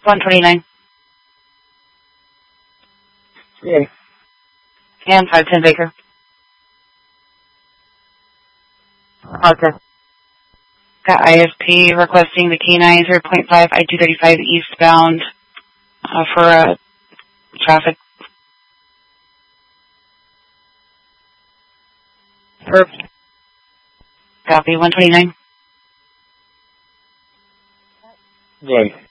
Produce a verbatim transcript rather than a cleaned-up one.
one twenty-nine. Yeah. And five ten Baker. Okay. Got I S P requesting the K nine zero point five I two thirty-five eastbound uh, for uh, traffic. Perp. Copy, one twenty-nine. Good.